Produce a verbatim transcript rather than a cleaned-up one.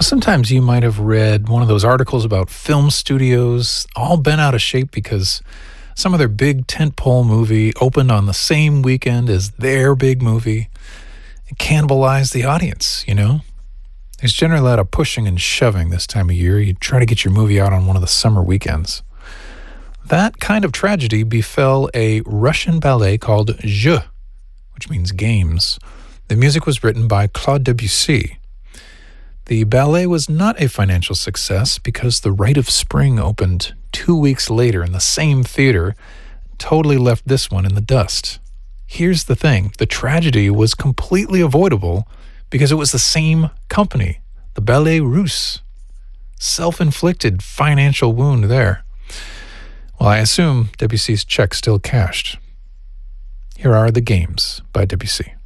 Sometimes you might have read one of those articles about film studios all bent out of shape because some of their big tentpole movie opened on the same weekend as their big movie. It cannibalized the audience, you know? There's generally a lot of pushing and shoving this time of year. You try to get your movie out on one of the summer weekends. That kind of tragedy befell a Russian ballet called Jeux, which means games. The music was written by Claude Debussy. The ballet was not a financial success because The Rite of Spring opened two weeks later in the same theater, totally left this one in the dust. Here's the thing, the tragedy was completely avoidable because it was the same company, the Ballet Russe. Self-inflicted financial wound there. Well, I assume Debussy's check still cashed. Here are The Games by Debussy.